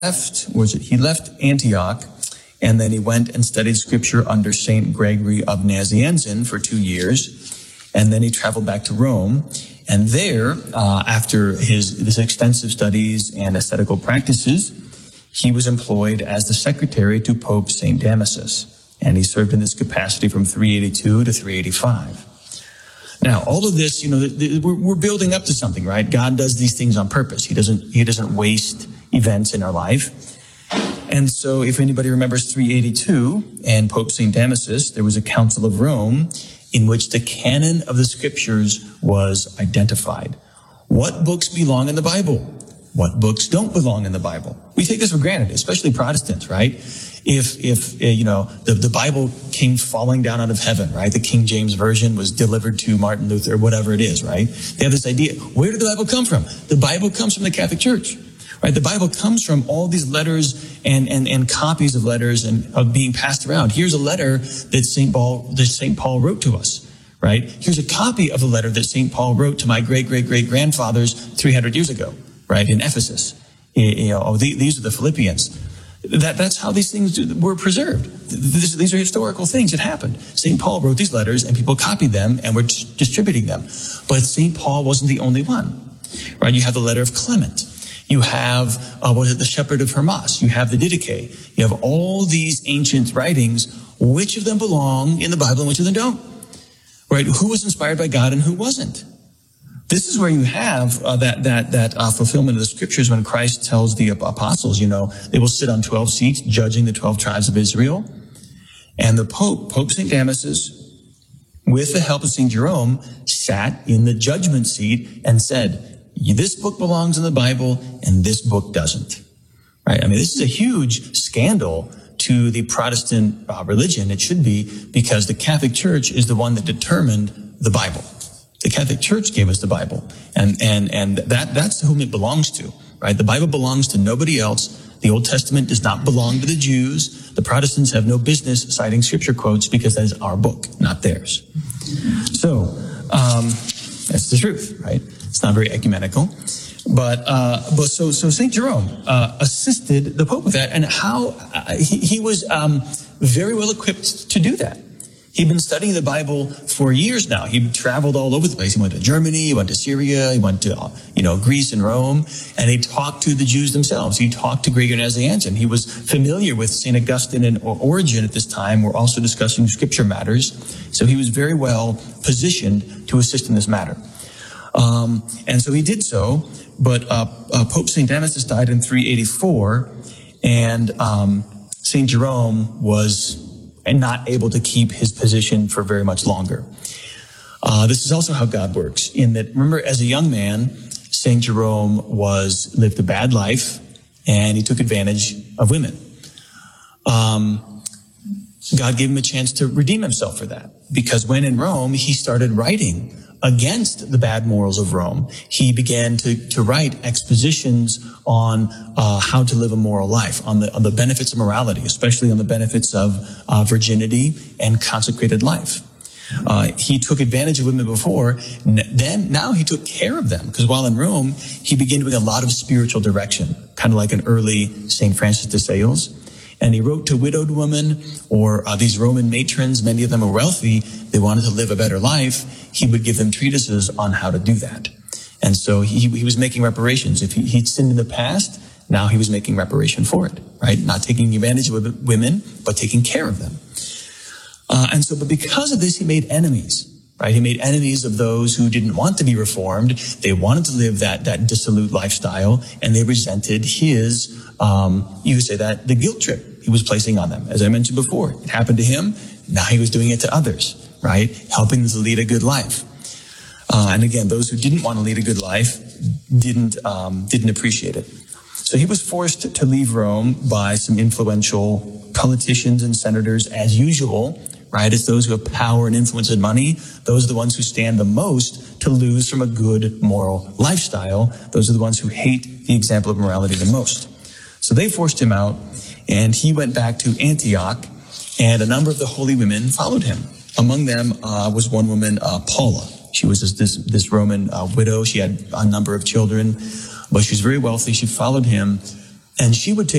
he left Antioch, and then he went and studied scripture under Saint Gregory of Nazianzen for 2 years, and then he traveled back to Rome. And there, after his extensive studies and ascetical practices, he was employed as the secretary to Pope St. Damasus, and he served in this capacity from 382 to 385. Now, all of this, we're building up to something, right? God does these things on purpose. He doesn't waste events in our life. And so if anybody remembers 382 and Pope St. Damasus, there was a Council of Rome in which the canon of the scriptures was identified. What books belong in the Bible? What books don't belong in the Bible? We take this for granted, especially Protestants, right? If the Bible came falling down out of heaven, right? The King James Version was delivered to Martin Luther, whatever it is, right? They have this idea. Where did the Bible come from? The Bible comes from the Catholic Church, right? The Bible comes from all these letters and copies of letters and of being passed around. Here's a letter that St. Paul wrote to us, right? Here's a copy of a letter that St. Paul wrote to my great-great-great-grandfathers 300 years ago, right? In Ephesus. These are the Philippians. That's how these things were preserved. These are historical things that happened. St. Paul wrote these letters and people copied them and were distributing them. But St. Paul wasn't the only one, right? You have the letter of Clement. You have, the Shepherd of Hermas. You have the Didache. You have all these ancient writings. Which of them belong in the Bible and which of them don't? Right? Who was inspired by God and who wasn't? This is where you have that fulfillment of the scriptures when Christ tells the apostles, they will sit on 12 seats judging the 12 tribes of Israel. And the Pope St. Damasus, with the help of St. Jerome, sat in the judgment seat and said, this book belongs in the Bible and this book doesn't. Right? I mean, this is a huge scandal to the Protestant religion. It should be, because the Catholic Church is the one that determined the Bible. The Catholic Church gave us the Bible, and that's whom it belongs to, right? The Bible belongs to nobody else. The Old Testament does not belong to the Jews. The Protestants have no business citing scripture quotes because that is our book, not theirs. So, that's the truth, right? It's not very ecumenical, but so Saint Jerome assisted the Pope with that, and how he was very well equipped to do that. He'd been studying the Bible for years now. He'd traveled all over the place. He went to Germany, he went to Syria, he went to, Greece and Rome, and he talked to the Jews themselves. He talked to Gregory Nazianzen. He was familiar with St. Augustine and Origen at this time. We're also discussing scripture matters. So he was very well positioned to assist in this matter. And so he did so, but Pope St. Damasus died in 384, and St. Jerome was not able to keep his position for very much longer. This is also how God works, in that, remember, as a young man, St. Jerome lived a bad life, and he took advantage of women. God gave him a chance to redeem himself for that, because when in Rome, he started writing against the bad morals of Rome. He began to write expositions on how to live a moral life, on the benefits of morality, especially on the benefits of virginity and consecrated life. He took advantage of women before, now he took care of them, because while in Rome, he began doing a lot of spiritual direction, kind of like an early St. Francis de Sales. And he wrote to widowed women or these Roman matrons. Many of them were wealthy. They wanted to live a better life. He would give them treatises on how to do that. And so he was making reparations. If he'd sinned in the past, now he was making reparation for it, right? Not taking advantage of women, but taking care of them. But because of this, he made enemies, right? He made enemies of those who didn't want to be reformed. They wanted to live that dissolute lifestyle, and they resented his, you could say that, the guilt trip he was placing on them. As I mentioned before, it happened to him. Now he was doing it to others, right? Helping them to lead a good life. And again, those who didn't want to lead a good life didn't appreciate it. So he was forced to leave Rome by some influential politicians and senators, as usual, right? It's those who have power and influence and money. Those are the ones who stand the most to lose from a good moral lifestyle. Those are the ones who hate the example of morality the most. So they forced him out, and he went back to Antioch, and a number of the holy women followed him. Among them was one woman, Paula. She was this Roman widow. She had a number of children, but she was very wealthy. She followed him, And she would take